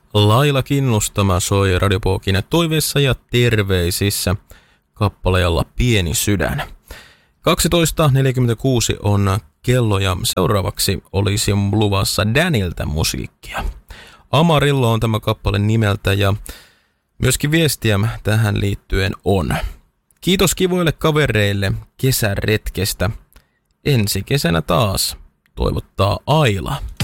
Laila Kinnustama soi Radiopookina toiveissa ja terveisissä kappaleella Pieni sydän. 12.46 on kello ja seuraavaksi olisi luvassa Daniltä musiikkia. Amarillo on tämä kappale nimeltä ja myöskin viestiä tähän liittyen on. Kiitos kivoille kavereille kesäretkestä. Ensi kesänä taas, toivottaa Aila.